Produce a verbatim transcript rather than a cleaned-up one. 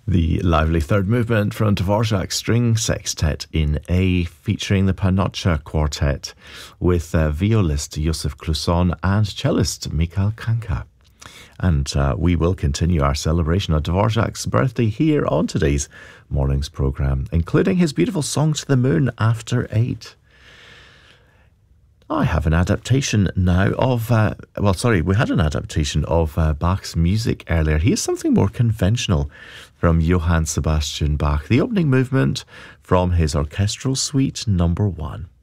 The lively third movement from Dvorak's String Sextet in A, featuring the Panocha Quartet with uh, violist Josef Clusson and cellist Mikhail Kanka. And uh, we will continue our celebration of Dvorak's birthday here on today's morning's programme, including his beautiful Song to the Moon after eight. I have an adaptation now of, uh, well, sorry, we had an adaptation of uh, Bach's music earlier. Here's something more conventional from Johann Sebastian Bach, the opening movement from his orchestral suite number one.